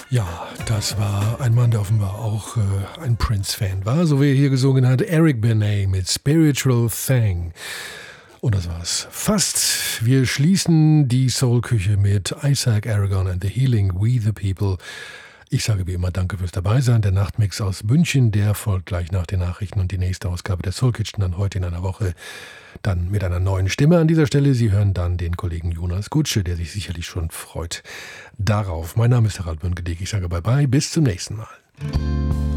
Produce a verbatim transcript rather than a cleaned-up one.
Ja, das war ein Mann, der offenbar auch äh, ein Prince-Fan war, so wie er hier gesungen hat, Eric Benet mit Spiritual Thing. Und das war's. Fast. Wir schließen die Soul-Küche mit Isaac Aragon and the Healing We the People. Ich sage wie immer danke fürs Dabeisein. Der Nachtmix aus München, der folgt gleich nach den Nachrichten und die nächste Ausgabe der Soul Kitchen dann heute in einer Woche. Dann mit einer neuen Stimme an dieser Stelle. Sie hören dann den Kollegen Jonas Gutsche, der sich sicherlich schon freut darauf. Mein Name ist Harald Bönkedig. Ich sage Bye-bye. Bis zum nächsten Mal.